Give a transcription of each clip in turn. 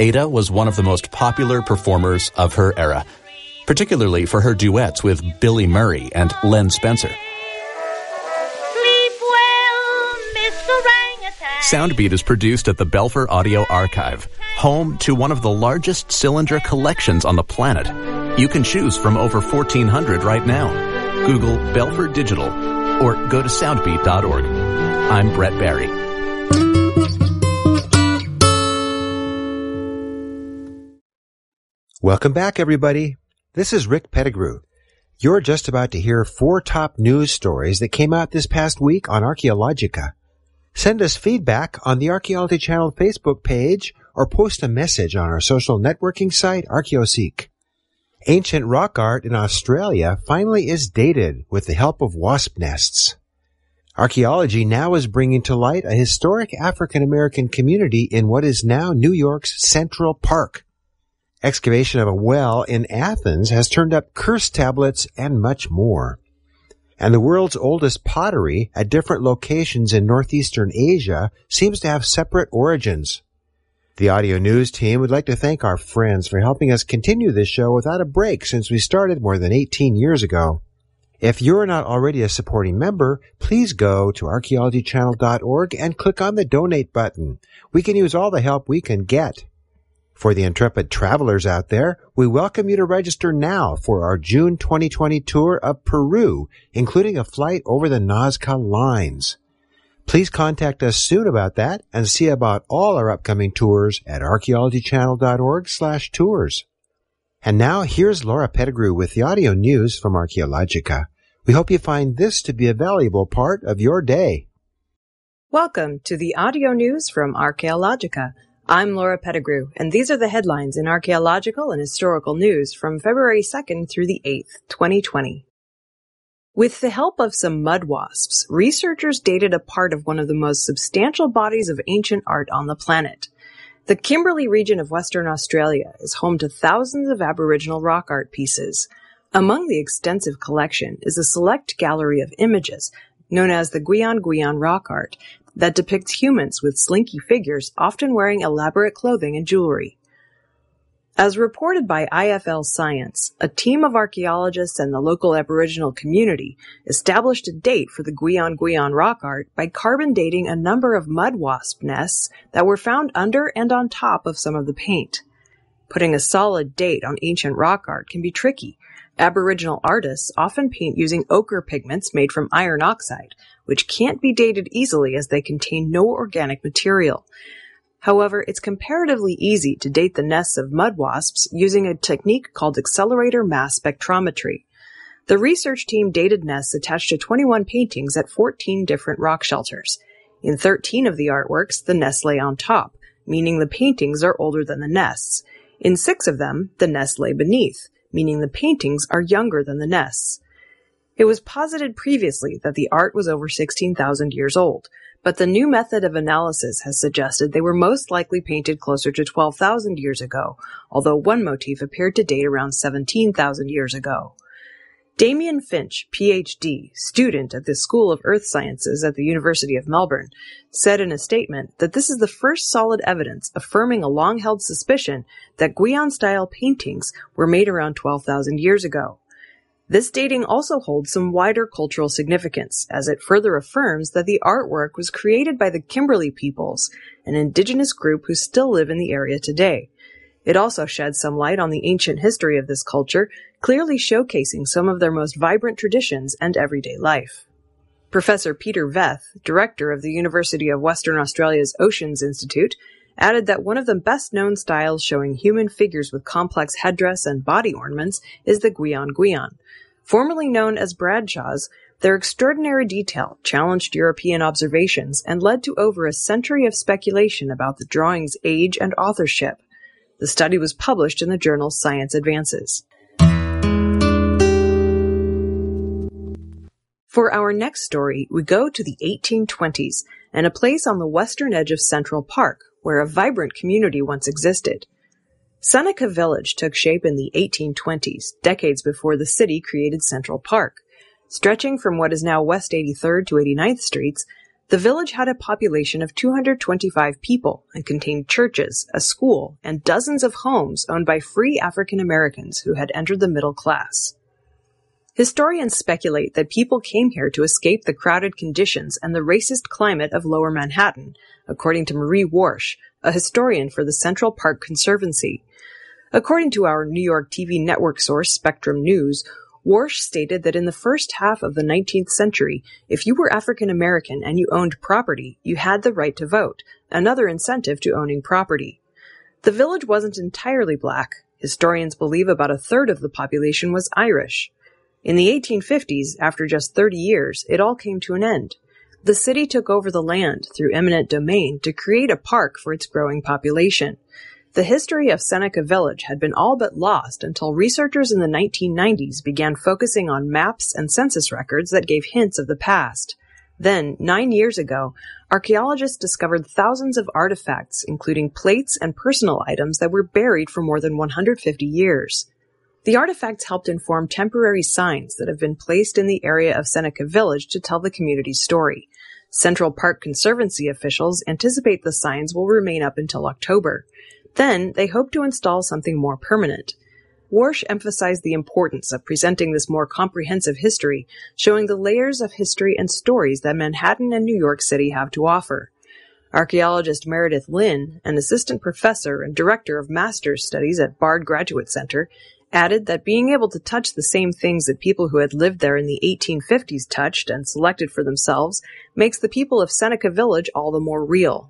Ada was one of the most popular performers of her era, particularly for her duets with Billy Murray and Len Spencer. Sleep well, Mr. Orangutan. Soundbeat is produced at the Belfer Audio Archive, home to one of the largest cylinder collections on the planet. You can choose from over 1,400 right now. Google Belfer Digital or go to soundbeat.org. I'm Brett Barry. Welcome back, everybody. This is Rick Pettigrew. You're just about to hear 4 top news stories that came out this past week on Archaeologica. Send us feedback on the Archaeology Channel Facebook page or post a message on our social networking site, ArchaeoSeek. Ancient rock art in Australia finally is dated with the help of wasp nests. Archaeology now is bringing to light a historic African-American community in what is now New York's Central Park. Excavation of a well in Athens has turned up curse tablets and much more. And the world's oldest pottery at different locations in northeastern Asia seems to have separate origins. The audio news team would like to thank our friends for helping us continue this show without a break since we started more than 18 years ago. If you're not already a supporting member, please go to archaeologychannel.org and click on the donate button. We can use all the help we can get. For the intrepid travelers out there, we welcome you to register now for our June 2020 tour of Peru, including a flight over the Nazca Lines. Please contact us soon about that and see about all our upcoming tours at archaeologychannel.org/tours. And now here's Laura Pettigrew with the audio news from Archaeologica. We hope you find this to be a valuable part of your day. Welcome to the audio news from Archaeologica. I'm Laura Pettigrew, and these are the headlines in archaeological and historical news from February 2nd through the 8th, 2020. With the help of some mud wasps, researchers dated a part of one of the most substantial bodies of ancient art on the planet. The Kimberley region of Western Australia is home to thousands of Aboriginal rock art pieces. Among the extensive collection is a select gallery of images, known as the Gwion Gwion rock art, that depicts humans with slinky figures often wearing elaborate clothing and jewelry. As reported by IFL Science, a team of archaeologists and the local Aboriginal community established a date for the Gwion Gwion rock art by carbon dating a number of mud wasp nests that were found under and on top of some of the paint. Putting a solid date on ancient rock art can be tricky. Aboriginal artists often paint using ochre pigments made from iron oxide, which can't be dated easily as they contain no organic material. However, it's comparatively easy to date the nests of mud wasps using a technique called accelerator mass spectrometry. The research team dated nests attached to 21 paintings at 14 different rock shelters. In 13 of the artworks, the nests lay on top, meaning the paintings are older than the nests. In 6 of them, the nests lay beneath, meaning the paintings are younger than the nests. It was posited previously that the art was over 16,000 years old, but the new method of analysis has suggested they were most likely painted closer to 12,000 years ago, although one motif appeared to date around 17,000 years ago. Damien Finch, Ph.D., student at the School of Earth Sciences at the University of Melbourne, said in a statement that this is the first solid evidence affirming a long-held suspicion that Gwion-style paintings were made around 12,000 years ago. This dating also holds some wider cultural significance, as it further affirms that the artwork was created by the Kimberley peoples, an indigenous group who still live in the area today. It also sheds some light on the ancient history of this culture, clearly showcasing some of their most vibrant traditions and everyday life. Professor Peter Veth, director of the University of Western Australia's Oceans Institute, added that one of the best-known styles showing human figures with complex headdress and body ornaments is the Gwion Gwion. Formerly known as Bradshaws, their extraordinary detail challenged European observations and led to over a century of speculation about the drawing's age and authorship. The study was published in the journal Science Advances. For our next story, we go to the 1820s and a place on the western edge of Central Park, where a vibrant community once existed. Seneca Village took shape in the 1820s, decades before the city created Central Park. Stretching from what is now West 83rd to 89th Streets, The village had a population of 225 people and contained churches, a school, and dozens of homes owned by free African Americans who had entered the middle class. Historians speculate that people came here to escape the crowded conditions and the racist climate of Lower Manhattan, according to Marie Warsh, a historian for the Central Park Conservancy. According to our New York TV network source Spectrum News, Warsh stated that in the first half of the 19th century, if you were African American and you owned property, you had the right to vote, another incentive to owning property. The village wasn't entirely black. Historians believe about a third of the population was Irish. In the 1850s, after just 30 years, it all came to an end. The city took over the land through eminent domain to create a park for its growing population. The history of Seneca Village had been all but lost until researchers in the 1990s began focusing on maps and census records that gave hints of the past. Then, 9 years ago, archaeologists discovered thousands of artifacts, including plates and personal items that were buried for more than 150 years. The artifacts helped inform temporary signs that have been placed in the area of Seneca Village to tell the community's story. Central Park Conservancy officials anticipate the signs will remain up until October. Then, they hope to install something more permanent. Warsh emphasized the importance of presenting this more comprehensive history, showing the layers of history and stories that Manhattan and New York City have to offer. Archaeologist Meredith Lynn, an assistant professor and director of master's studies at Bard Graduate Center, added that being able to touch the same things that people who had lived there in the 1850s touched and selected for themselves makes the people of Seneca Village all the more real.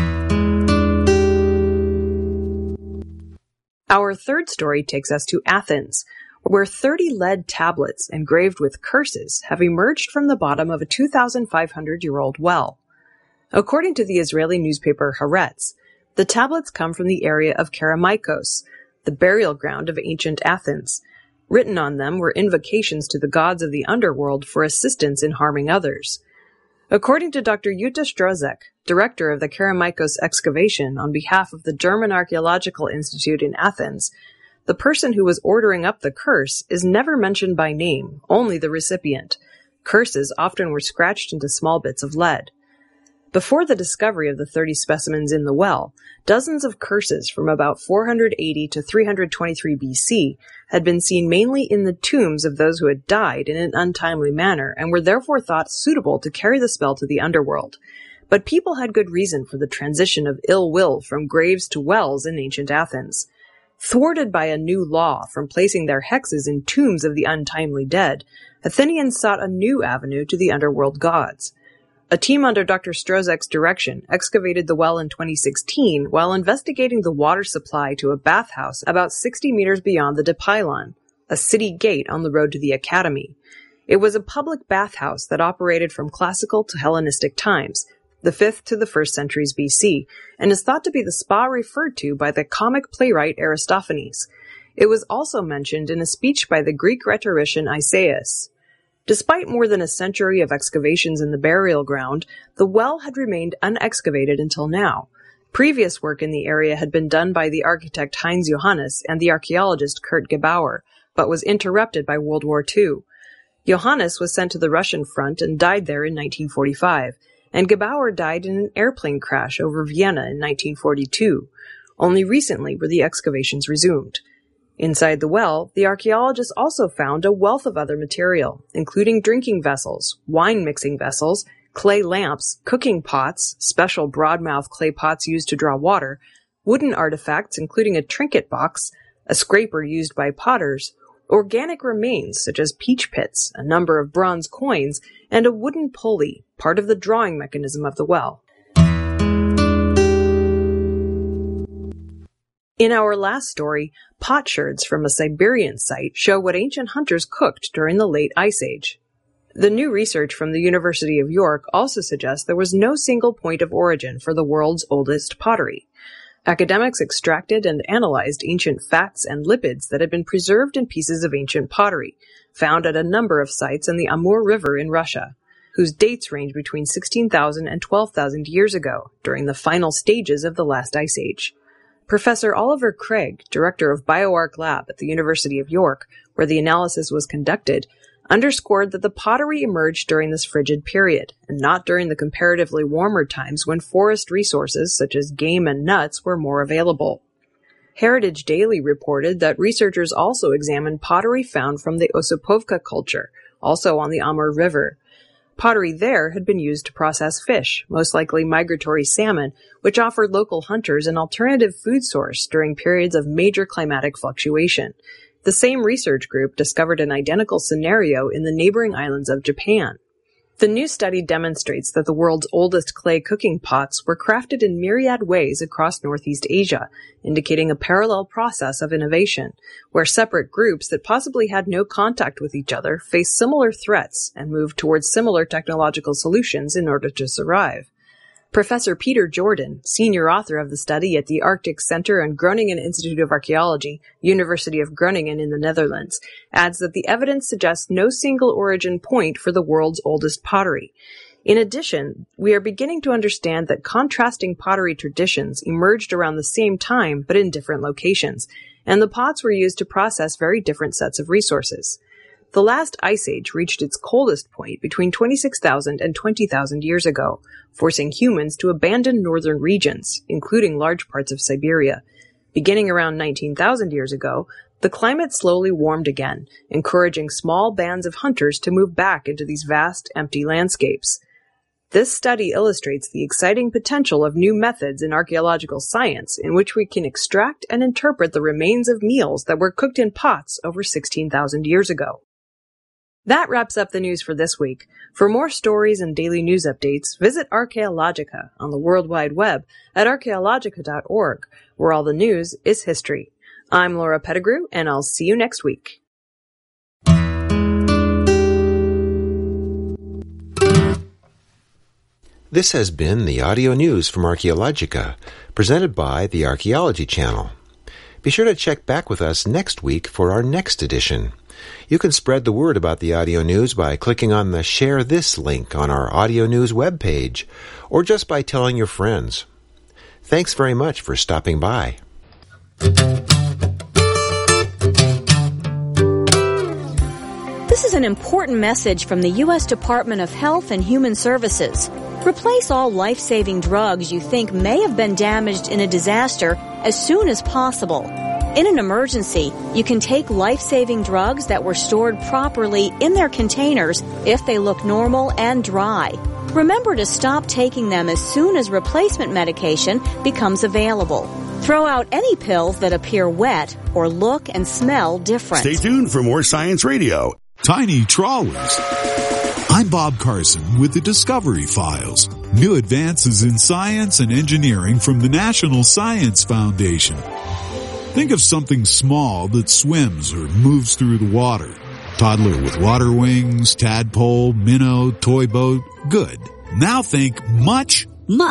Our third story takes us to Athens, where 30 lead tablets engraved with curses have emerged from the bottom of a 2,500-year-old well. According to the Israeli newspaper Haaretz, the tablets come from the area of Kerameikos, the burial ground of ancient Athens. Written on them were invocations to the gods of the underworld for assistance in harming others. According to Dr. Jutta Strozek, director of the Kerameikos excavation on behalf of the German Archaeological Institute in Athens, the person who was ordering up the curse is never mentioned by name, only the recipient. Curses often were scratched into small bits of lead. Before the discovery of the 30 specimens in the well, dozens of curses from about 480 to 323 BC had been seen mainly in the tombs of those who had died in an untimely manner and were therefore thought suitable to carry the spell to the underworld. But people had good reason for the transition of ill will from graves to wells in ancient Athens. Thwarted by a new law from placing their hexes in tombs of the untimely dead, Athenians sought a new avenue to the underworld gods. A team under Dr. Strozek's direction excavated the well in 2016 while investigating the water supply to a bathhouse about 60 meters beyond the Dipylon, a city gate on the road to the academy. It was a public bathhouse that operated from classical to Hellenistic times, the 5th to the 1st centuries BC, and is thought to be the spa referred to by the comic playwright Aristophanes. It was also mentioned in a speech by the Greek rhetorician Isaias. Despite more than a century of excavations in the burial ground, the well had remained unexcavated until now. Previous work in the area had been done by the architect Heinz Johannes and the archaeologist Kurt Gebauer, but was interrupted by World War II. Johannes was sent to the Russian front and died there in 1945, and Gebauer died in an airplane crash over Vienna in 1942. Only recently were the excavations resumed. Inside the well, the archaeologists also found a wealth of other material, including drinking vessels, wine-mixing vessels, clay lamps, cooking pots, special broadmouth clay pots used to draw water, wooden artifacts including a trinket box, a scraper used by potters, organic remains such as peach pits, a number of bronze coins, and a wooden pulley, part of the drawing mechanism of the well. In our last story, potsherds from a Siberian site show what ancient hunters cooked during the late Ice Age. The new research from the University of York also suggests there was no single point of origin for the world's oldest pottery. Academics extracted and analyzed ancient fats and lipids that had been preserved in pieces of ancient pottery, found at a number of sites in the Amur River in Russia, whose dates range between 16,000 and 12,000 years ago, during the final stages of the last Ice Age. Professor Oliver Craig, director of BioArc Lab at the University of York, where the analysis was conducted, underscored that the pottery emerged during this frigid period, and not during the comparatively warmer times when forest resources such as game and nuts were more available. Heritage Daily reported that researchers also examined pottery found from the Osopovka culture, also on the Amur River. Pottery there had been used to process fish, most likely migratory salmon, which offered local hunters an alternative food source during periods of major climatic fluctuation. The same research group discovered an identical scenario in the neighboring islands of Japan. The new study demonstrates that the world's oldest clay cooking pots were crafted in myriad ways across Northeast Asia, indicating a parallel process of innovation, where separate groups that possibly had no contact with each other faced similar threats and moved towards similar technological solutions in order to survive. Professor Peter Jordan, senior author of the study at the Arctic Center and Groningen Institute of Archaeology, University of Groningen in the Netherlands, adds that the evidence suggests no single origin point for the world's oldest pottery. In addition, we are beginning to understand that contrasting pottery traditions emerged around the same time but in different locations, and the pots were used to process very different sets of resources. The last ice age reached its coldest point between 26,000 and 20,000 years ago, forcing humans to abandon northern regions, including large parts of Siberia. Beginning around 19,000 years ago, the climate slowly warmed again, encouraging small bands of hunters to move back into these vast, empty landscapes. This study illustrates the exciting potential of new methods in archaeological science in which we can extract and interpret the remains of meals that were cooked in pots over 16,000 years ago. That wraps up the news for this week. For more stories and daily news updates, visit Archaeologica on the World Wide Web at archaeologica.org, where all the news is history. I'm Laura Pettigrew, and I'll see you next week. This has been the audio news from Archaeologica, presented by the Archaeology Channel. Be sure to check back with us next week for our next edition. You can spread the word about the audio news by clicking on the Share This link on our audio news webpage, or just by telling your friends. Thanks very much for stopping by. This is an important message from the U.S. Department of Health and Human Services. Replace all life-saving drugs you think may have been damaged in a disaster as soon as possible. In an emergency, you can take life-saving drugs that were stored properly in their containers if they look normal and dry. Remember to stop taking them as soon as replacement medication becomes available. Throw out any pills that appear wet or look and smell different. Stay tuned for more Science Radio. Tiny trawlers. I'm Bob Carson with the Discovery Files. New advances in science and engineering from the National Science Foundation. Think of something small that swims or moves through the water. Toddler with water wings, tadpole, minnow, toy boat. Good. Now think much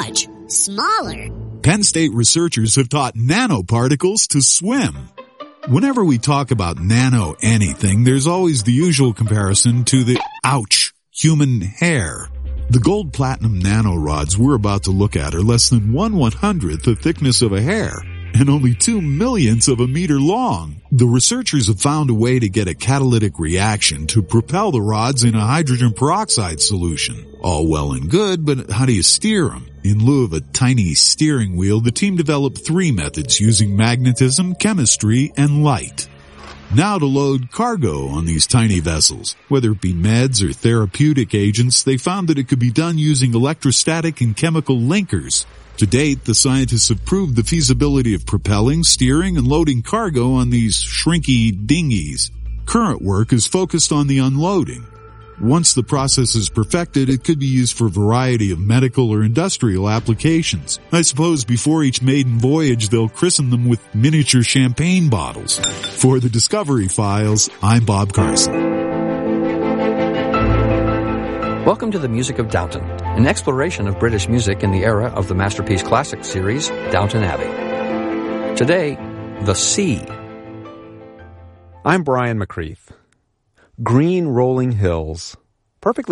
smaller. Penn State researchers have taught nanoparticles to swim. Whenever we talk about nano anything, there's always the usual comparison to the, ouch, human hair. The gold platinum nanorods we're about to look at are less than 1/100th the thickness of a hair, and only 2/1,000,000th of a meter long. The researchers have found a way to get a catalytic reaction to propel the rods in a hydrogen peroxide solution. All well and good, but how do you steer them? In lieu of a tiny steering wheel, the team developed 3 methods using magnetism, chemistry, and light. Now to load cargo on these tiny vessels. Whether it be meds or therapeutic agents, they found that it could be done using electrostatic and chemical linkers. To date, the scientists have proved the feasibility of propelling, steering, and loading cargo on these shrinky dinghies. Current work is focused on the unloading. Once the process is perfected, it could be used for a variety of medical or industrial applications. I suppose before each maiden voyage, they'll christen them with miniature champagne bottles. For the Discovery Files, I'm Bob Carson. Welcome to the Music of Downton, an exploration of British music in the era of the Masterpiece Classics series, Downton Abbey. Today, The Sea. I'm Brian McCreath. Green rolling hills, perfectly